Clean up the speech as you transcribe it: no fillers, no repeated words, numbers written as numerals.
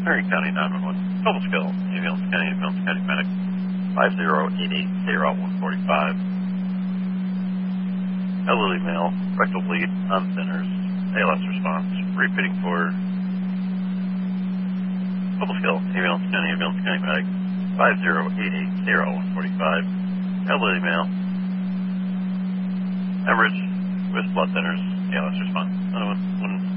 Marion County 911. Total skill. Ambulance County medic. 50880145. Elderly male. Rectal bleed on thinners. ALS response. Repeating for total skill. Ambulance County medic. 50880145. Elderly male. Hemorrhage with blood thinners. ALS response.